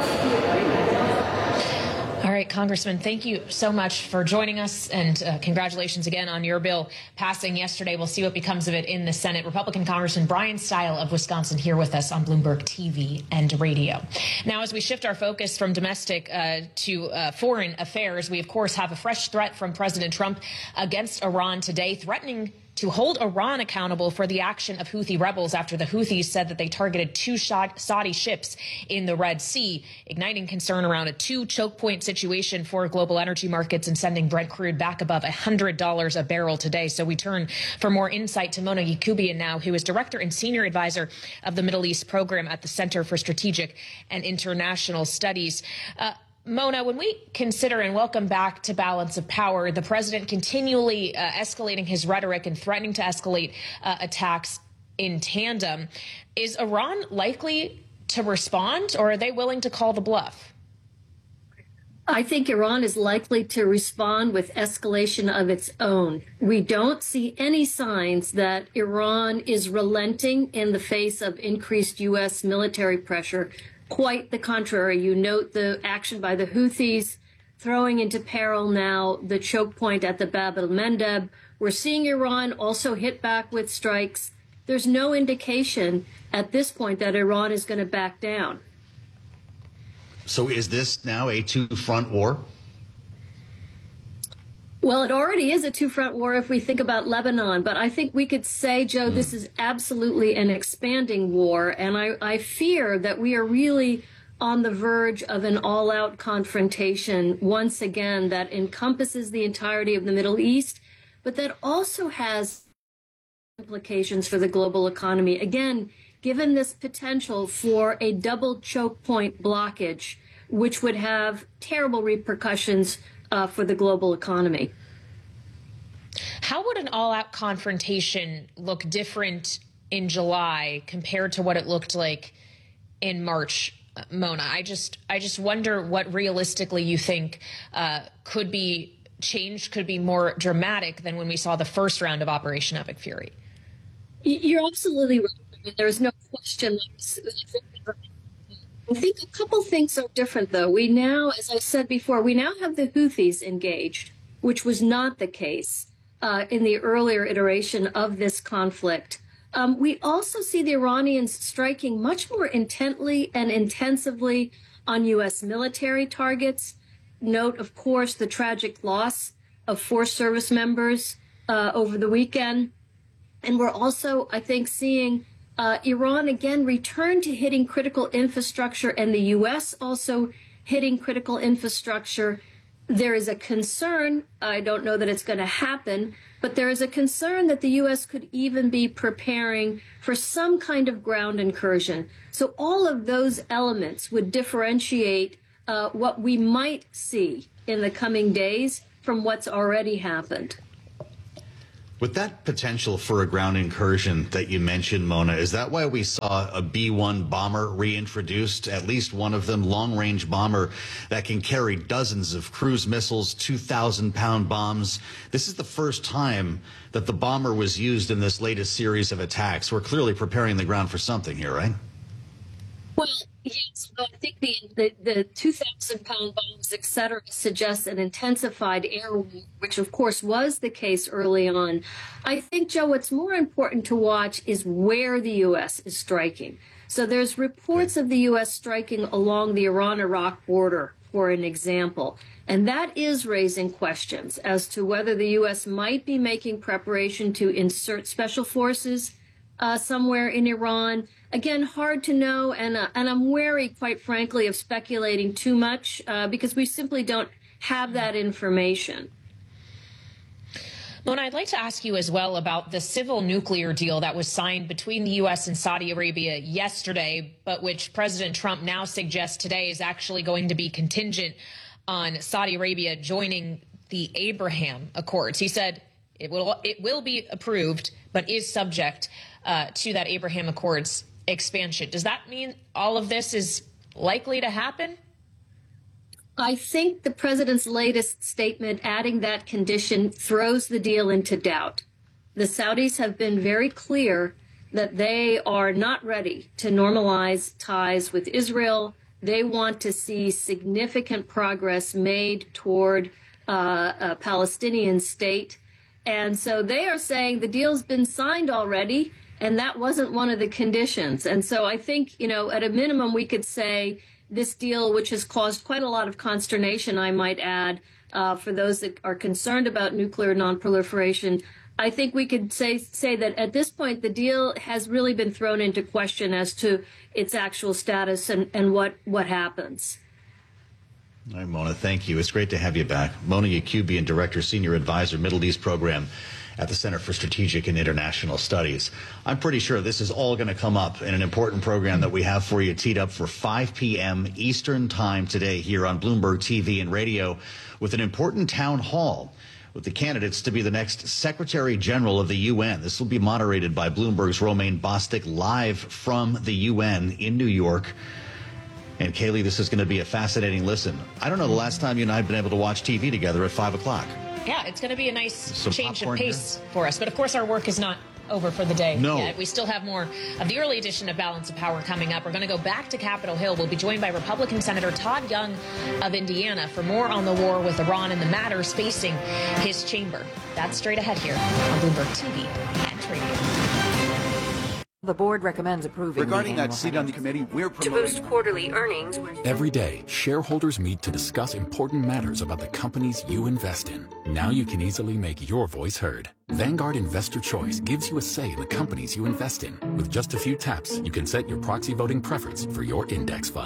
All right, Congressman, thank you so much for joining us, and uh, congratulations again on your bill passing yesterday. We'll see what becomes of it in the Senate. Republican Congressman Brian Stile of Wisconsin here with us on Bloomberg T V and radio. Now, as we shift our focus from domestic uh, to uh, foreign affairs, we, of course, have a fresh threat from President Trump against Iran today, threatening to hold Iran accountable for the action of Houthi rebels after the Houthis said that they targeted two Saudi ships in the Red Sea, igniting concern around a two choke point situation for global energy markets and sending Brent crude back above one hundred dollars a barrel today. So we turn for more insight to Mona Yacoubian now, who is director and senior advisor of the Middle East program at the Center for Strategic and International Studies. Uh, Mona, when we consider, and welcome back to Balance of Power, the president continually uh, escalating his rhetoric and threatening to escalate uh, attacks in tandem, is Iran likely to respond, or are they willing to call the bluff? I think Iran is likely to respond with escalation of its own. We don't see any signs that Iran is relenting in the face of increased U S military pressure. Quite the contrary. You note the action by the Houthis, throwing into peril now the choke point at the Bab el-Mandeb. We're seeing Iran also hit back with strikes. There's no indication at this point that Iran is going to back down. So is this now a two-front war? Well, it already is a two-front war if we think about Lebanon. But I think we could say, Joe, mm. this is absolutely an expanding war. And I, I fear that we are really on the verge of an all-out confrontation, once again, that encompasses the entirety of the Middle East, but that also has implications for the global economy. Again, given this potential for a double choke point blockage, which would have terrible repercussions uh, for the global economy. How would an all-out confrontation look different in July compared to what it looked like in March, Mona? I just, I just wonder what realistically you think uh, could be changed, could be more dramatic than when we saw the first round of Operation Epic Fury. You're absolutely right. I mean, there's no question. I think a couple things are different, though. We now, as I said before, we now have the Houthis engaged, which was not the case uh, in the earlier iteration of this conflict. Um, we also see the Iranians striking much more intently and intensively on U S military targets. Note, of course, the tragic loss of four service members uh, over the weekend. And we're also, I think, seeing uh, Iran again return to hitting critical infrastructure, and the U S also hitting critical infrastructure. There is a concern, I don't know that it's going to happen, but there is a concern that the U S could even be preparing for some kind of ground incursion. So all of those elements would differentiate uh, what we might see in the coming days from what's already happened. With that potential for a ground incursion that you mentioned, Mona, is that why we saw a B one bomber reintroduced, at least one of them, long-range bomber that can carry dozens of cruise missiles, two thousand pound bombs? This is the first time that the bomber was used in this latest series of attacks. We're clearly preparing the ground for something here, right? Well, yes, I think the, the, the two thousand pound bombs, et cetera, suggests an intensified air war, which of course was the case early on. I think, Joe, what's more important to watch is where the U S is striking. So there's reports of the U S striking along the Iran-Iraq border, for an example. And that is raising questions as to whether the U S might be making preparation to insert special forces uh, somewhere in Iran. Again, hard to know, and uh, and I'm wary, quite frankly, of speculating too much uh, because we simply don't have that information. Mona, I'd like to ask you as well about the civil nuclear deal that was signed between the U S and Saudi Arabia yesterday, but which President Trump now suggests today is actually going to be contingent on Saudi Arabia joining the Abraham Accords. He said it will it will be approved, but is subject uh, to that Abraham Accords expansion. Does that mean all of this is likely to happen? I think the president's latest statement adding that condition throws the deal into doubt. The Saudis have been very clear that they are not ready to normalize ties with Israel. They want to see significant progress made toward uh, a Palestinian state. And so they are saying the deal's been signed already, and that wasn't one of the conditions. And so I think, you know, at a minimum, we could say this deal, which has caused quite a lot of consternation, I might add, uh, for those that are concerned about nuclear nonproliferation, I think we could say say that at this point, the deal has really been thrown into question as to its actual status and, and what, what happens. All right, Mona, thank you. It's great to have you back. Mona Yacoubian, Director, Senior Advisor, Middle East Program at the Center for Strategic and International Studies. I'm pretty sure this is all going to come up in an important program that we have for you teed up for five p m Eastern Time today here on Bloomberg T V and radio with an important town hall with the candidates to be the next Secretary General of the U N. This will be moderated by Bloomberg's Romaine Bostick live from the U N in New York. And Kaylee, this is going to be a fascinating listen. I don't know the last time you and I have been able to watch T V together at five o'clock. Yeah, it's going to be a nice Some change of popcorn pace here. for us. But of course, our work is not over for the day No. yet. We still have more of the early edition of Balance of Power coming up. We're going to go back to Capitol Hill. We'll be joined by Republican Senator Todd Young of Indiana for more on the war with Iran and the matters facing his chamber. That's straight ahead here on Bloomberg T V and radio. The board recommends approving. Regarding that seat on the committee, we're to promoting. boost quarterly earnings. Every day, shareholders meet to discuss important matters about the companies you invest in. Now you can easily make your voice heard. Vanguard Investor Choice gives you a say in the companies you invest in. With just a few taps, you can set your proxy voting preference for your index funds.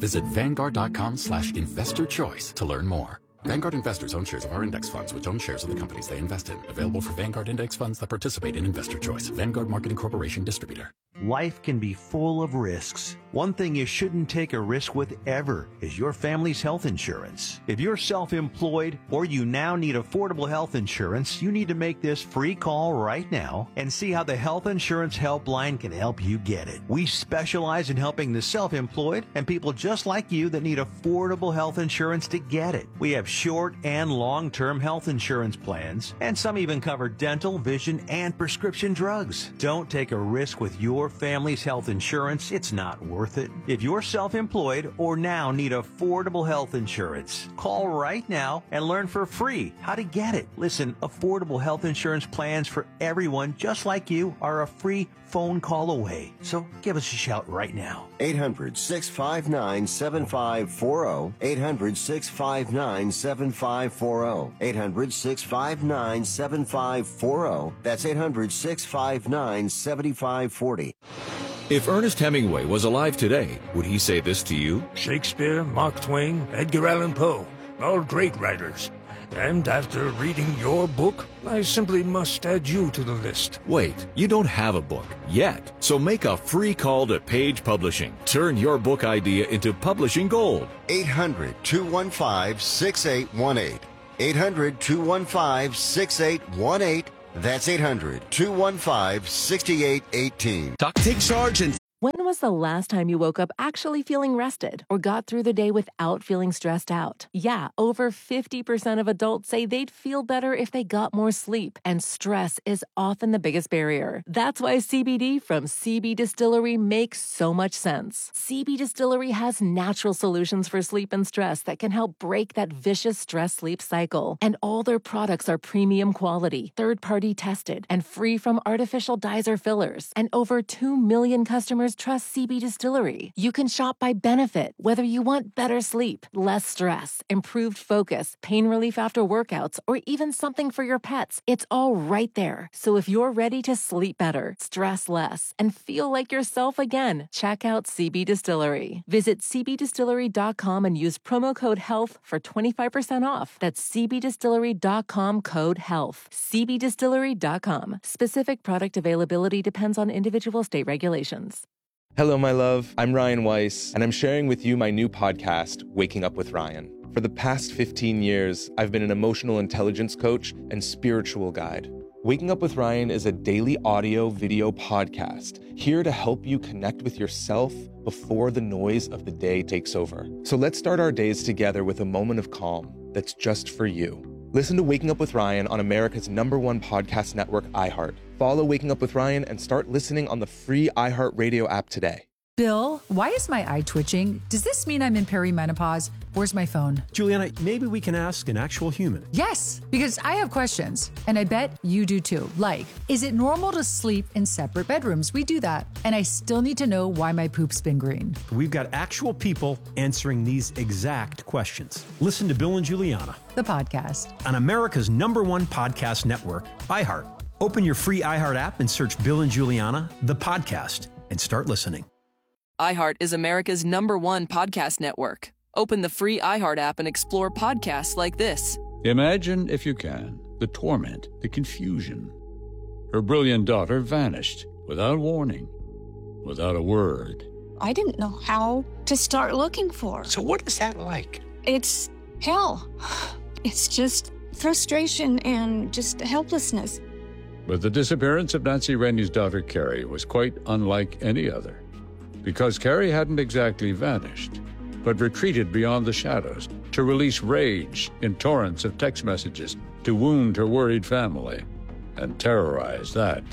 Visit Vanguard.com slash investor choice to learn more. Vanguard investors own shares of our index funds, which own shares of the companies they invest in. Available for Vanguard index funds that participate in Investor Choice. Vanguard Marketing Corporation distributor. Life can be full of risks. One thing you shouldn't take a risk with ever is your family's health insurance. If you're self-employed or you now need affordable health insurance, you need to make this free call right now and see how the Health Insurance Helpline can help you get it. We specialize in helping the self-employed and people just like you that need affordable health insurance to get it. We have short and long-term health insurance plans, and some even cover dental, vision, and prescription drugs. Don't take a risk with your family's health insurance. It's not worth it. If you're self-employed or now need affordable health insurance, call right now and learn for free how to get it. Listen, affordable health insurance plans for everyone just like you are a free phone call away. So give us a shout right now. eight hundred, six five nine, seven five four zero. eight hundred, six five nine, seven five four zero. eight hundred, six five nine, seven five four zero. That's eight hundred, six five nine, seven five four zero. If Ernest Hemingway was alive today, would he say this to you? Shakespeare, Mark Twain, Edgar Allan Poe, all great writers. And after reading your book, I simply must add you to the list. Wait, you don't have a book yet. So make a free call to Page Publishing. Turn your book idea into publishing gold. eight hundred, two one five, six eight one eight. eight hundred, two one five, six eight one eight. That's eight hundred, two one five, six eight one eight. Take charge and... When was the last time you woke up actually feeling rested or got through the day without feeling stressed out? Yeah, over fifty percent of adults say they'd feel better if they got more sleep, and stress is often the biggest barrier. That's why C B D from C B Distillery makes so much sense. C B Distillery has natural solutions for sleep and stress that can help break that vicious stress-sleep cycle. And all their products are premium quality, third-party tested, and free from artificial dyes or fillers. And over two million customers trust C B Distillery. You can shop by benefit, whether you want better sleep, less stress, improved focus, pain relief after workouts, or even something for your pets. It's all right there. So if you're ready to sleep better, stress less, and feel like yourself again, check out C B Distillery. Visit c b distillery dot com and use promo code HEALTH for twenty-five percent off. That's c b distillery dot com code HEALTH. c b distillery dot com. Specific product availability depends on individual state regulations. Hello, my love. I'm Ryan Weiss, and I'm sharing with you my new podcast, Waking Up with Ryan. For the past fifteen years, I've been an emotional intelligence coach and spiritual guide. Waking Up with Ryan is a daily audio video podcast here to help you connect with yourself before the noise of the day takes over. So let's start our days together with a moment of calm that's just for you. Listen to Waking Up with Ryan on America's number one podcast network, iHeart. Follow Waking Up with Ryan and start listening on the free iHeartRadio app today. Bill, why is my eye twitching? Does this mean I'm in perimenopause? Where's my phone? Juliana, maybe we can ask an actual human. Yes, because I have questions, and I bet you do too. Like, is it normal to sleep in separate bedrooms? We do that. And I still need to know why my poop's been green. We've got actual people answering these exact questions. Listen to Bill and Juliana, the podcast, on America's number one podcast network, iHeart. Open your free iHeart app and search Bill and Juliana, the podcast, and start listening. iHeart is America's number one podcast network. Open the free iHeart app and explore podcasts like this. Imagine, if you can, the torment, the confusion. Her brilliant daughter vanished without warning, without a word. I didn't know how to start looking for her. So what is that like? It's hell. It's just frustration and just helplessness. But the disappearance of Nancy Rennie's daughter, Carrie, was quite unlike any other. Because Carrie hadn't exactly vanished, but retreated beyond the shadows to release rage in torrents of text messages to wound her worried family and terrorize that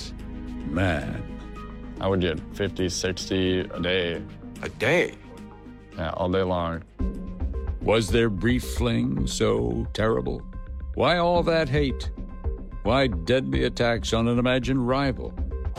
man. I would get fifty, sixty a day. A day? Yeah, all day long. Was their brief fling so terrible? Why all that hate? Why deadly attacks on an imagined rival?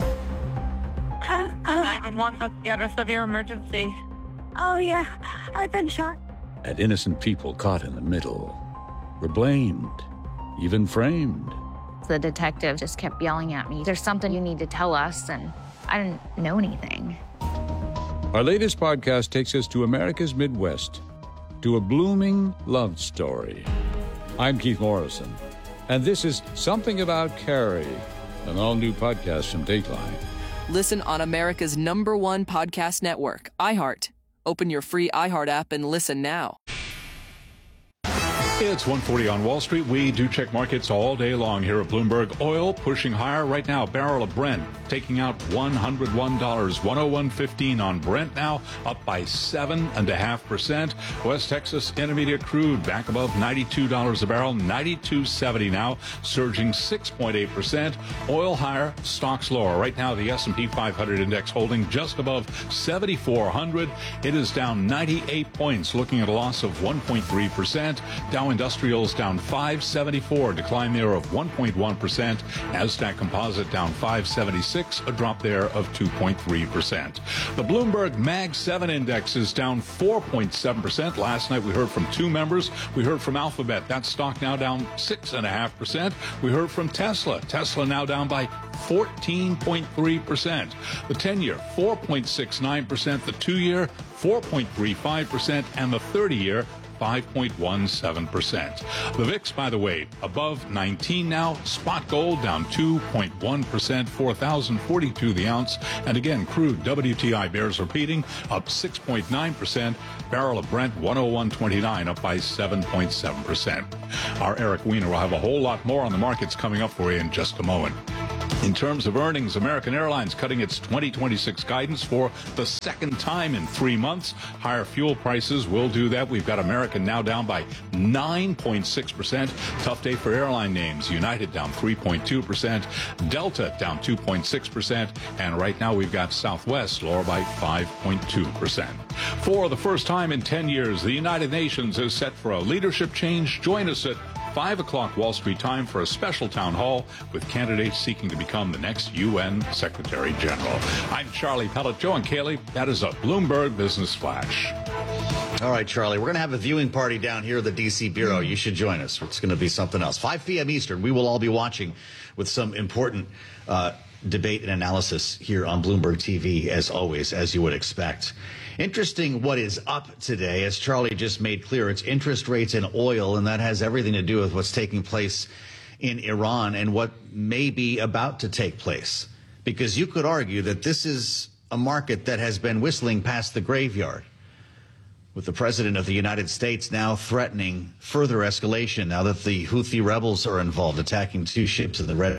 nine one one, what's the address of your emergency? Oh, yeah, I've been shot. And innocent people caught in the middle were blamed, even framed. The detective just kept yelling at me, there's something you need to tell us, and I didn't know anything. Our latest podcast takes us to America's Midwest, to a blooming love story. I'm Keith Morrison, and this is Something About Carrie, an all-new podcast from Dateline. Listen on America's number one podcast network, iHeart. Open your free iHeart app and listen now. It's one forty on Wall Street. We do check markets all day long here at Bloomberg. Oil pushing higher right now. Barrel of Brent taking out one hundred one dollars, one oh one fifteen on Brent now, up by seven and a half percent. West Texas Intermediate crude back above ninety-two dollars a barrel, ninety-two seventy now, surging six point eight percent. Oil higher, stocks lower. Right now, the S and P five hundred index holding just above seventy-four hundred. It is down ninety-eight points, looking at a loss of one point three percent. Dow Industrials down five seventy-four, decline there of one point one percent. NASDAQ Composite down five seventy-six, a drop there of two point three percent. The Bloomberg Mag seven Index is down four point seven percent. Last night we heard from two members. We heard from Alphabet. That stock now down six point five percent. We heard from Tesla. Tesla now down by fourteen point three percent. The ten-year, four point six nine percent. The two-year, four point three five percent. And the thirty-year, five point one seven percent. The V I X, by the way, above nineteen now. Spot gold down two point one percent, four thousand forty-two the ounce. And again, crude W T I bears repeating, up six point nine percent. Barrel of Brent one oh one twenty-nine, up by seven point seven percent. Our Eric Weiner will have a whole lot more on the markets coming up for you in just a moment. In terms of earnings, American Airlines cutting its twenty twenty-six guidance for the second time in three months. Higher fuel prices will do that. We've got American now down by nine point six percent. Tough day for airline names. United down three point two percent. Delta down two point six percent. And right now we've got Southwest lower by five point two percent. For the first time in ten years, the United Nations is set for a leadership change. Join us at five o'clock Wall Street time for a special town hall with candidates seeking to become the next U N Secretary General. I'm Charlie Pellet. Joe and Kaylee, that is a Bloomberg Business Flash. All right, Charlie, we're going to have a viewing party down here at the D C Bureau. You should join us. It's going to be something else. five p.m. Eastern, we will all be watching with some important uh, debate and analysis here on Bloomberg T V, as always, as you would expect. Interesting what is up today, as Charlie just made clear, it's interest rates and oil, and that has everything to do with what's taking place in Iran and what may be about to take place. Because you could argue that this is a market that has been whistling past the graveyard, with the President of the United States now threatening further escalation now that the Houthi rebels are involved, attacking two ships in the Red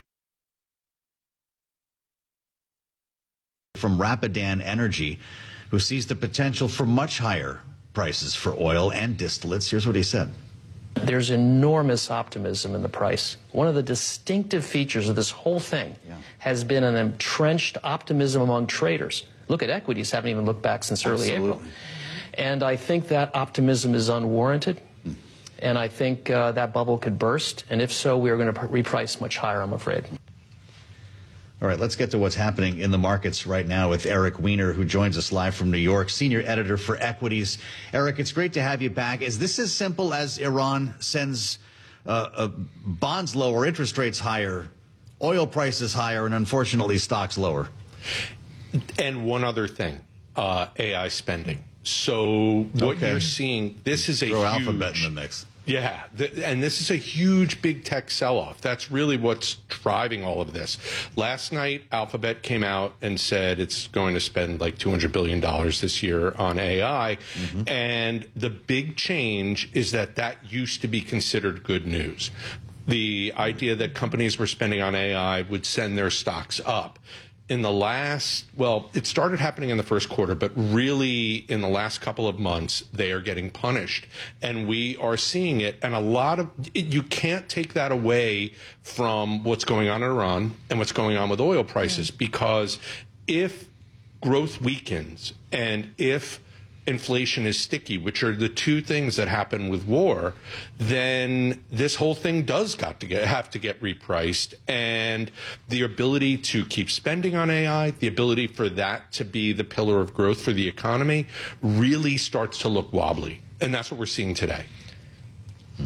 from Rapidan Energy, who sees the potential for much higher prices for oil and distillates. Here's what he said. There's enormous optimism in the price. One of the distinctive features of this whole thing yeah. has been an entrenched optimism among traders. Look at equities, haven't even looked back since early Absolutely. April. And I think that optimism is unwarranted. Mm. And I think uh, that bubble could burst. And if so, we are going to reprice much higher, I'm afraid. All right, let's get to what's happening in the markets right now with Eric Weiner, who joins us live from New York, senior editor for Equities. Eric, it's great to have you back. Is this as simple as Iran sends uh, uh, bonds lower, interest rates higher, oil prices higher, and unfortunately stocks lower? And one other thing, uh, A I spending. So what okay. you're seeing, this is a Throw huge... Alphabet in the mix. Yeah, th- and this is a huge big tech sell-off. That's really what's driving all of this. Last night, Alphabet came out and said it's going to spend like two hundred billion dollars this year on A I. Mm-hmm. And the big change is that that used to be considered good news. The idea that companies were spending on A I would send their stocks up. In the last, well, it started happening in the first quarter, but really in the last couple of months, they are getting punished. And we are seeing it. And a lot of, you can't take that away from what's going on in Iran and what's going on with oil prices, yeah. because if growth weakens and if inflation is sticky, which are the two things that happen with war, then this whole thing does got to get, have to get repriced. And the ability to keep spending on A I, the ability for that to be the pillar of growth for the economy really starts to look wobbly. And that's what we're seeing today.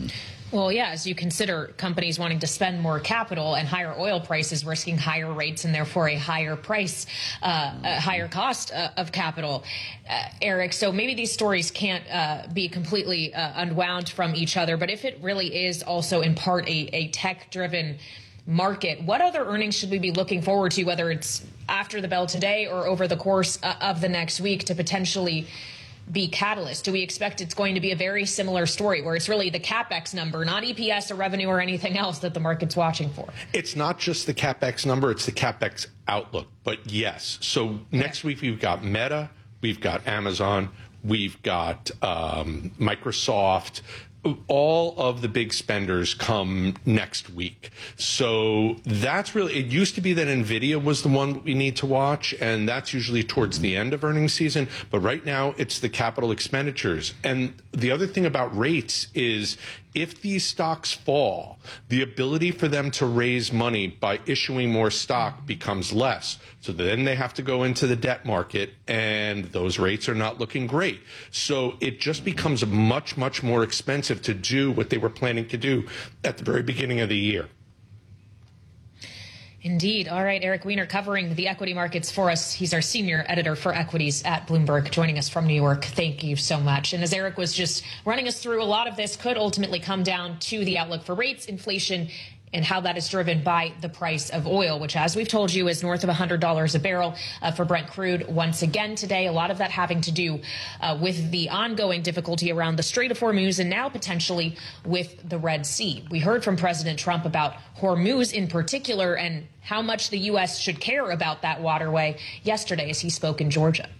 Well, yeah, as you consider companies wanting to spend more capital and higher oil prices, risking higher rates and therefore a higher price, uh, a higher cost uh, of capital, uh, Eric. So maybe these stories can't uh, be completely uh, unwound from each other. But if it really is also in part a, a tech-driven market, what other earnings should we be looking forward to, whether it's after the bell today or over the course uh, of the next week, to potentially be catalyst? Do we expect it's going to be a very similar story where it's really the CapEx number, not E P S or revenue or anything else that the market's watching for? It's not just the CapEx number, it's the CapEx outlook. But yes, so next week we've got Meta, we've got Amazon, we've got um, Microsoft. All of the big spenders come next week. So that's really, it used to be that NVIDIA was the one we need to watch, and that's usually towards the end of earnings season. But right now, it's the capital expenditures. And the other thing about rates is if these stocks fall, the ability for them to raise money by issuing more stock becomes less. So then they have to go into the debt market, and those rates are not looking great. So it just becomes much, much more expensive to do what they were planning to do at the very beginning of the year. Indeed. All right, Eric Weiner covering the equity markets for us. He's our senior editor for equities at Bloomberg, joining us from New York. Thank you so much. And as Eric was just running us through, a lot of this could ultimately come down to the outlook for rates, inflation, and how that is driven by the price of oil, which, as we've told you, is north of one hundred dollars a barrel uh, for Brent crude once again today. A lot of that having to do uh, with the ongoing difficulty around the Strait of Hormuz and now potentially with the Red Sea. We heard from President Trump about Hormuz in particular and how much the U S should care about that waterway yesterday as he spoke in Georgia.